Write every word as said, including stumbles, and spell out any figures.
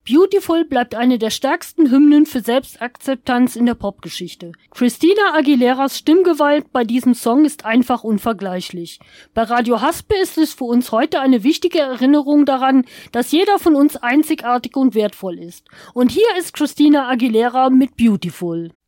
Beautiful bleibt eine der stärksten Hymnen für Selbstakzeptanz in der Popgeschichte. Christina Aguileras Stimmgewalt bei diesem Song ist einfach unvergleichlich. Bei Radio Haspe ist es für uns heute eine wichtige Erinnerung daran, dass jeder von uns einzigartig und wertvoll ist. Und hier ist Christina Aguilera mit Beautiful.